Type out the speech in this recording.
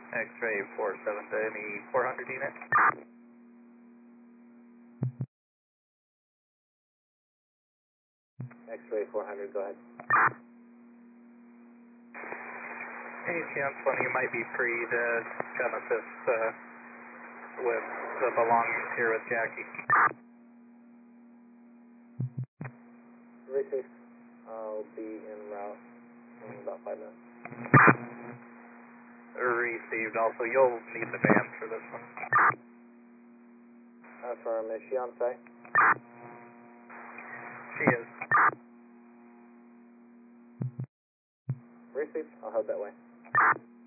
X-ray 47 to any 400 unit. X-ray 400, go ahead. Any chance when you might be free to come assist with the belongings here with Jackie? Received. I'll be en route in about 5 minutes. Received. Also, you'll need the van for this one. Affirm. Is she on site? She is. Received. I'll head that way.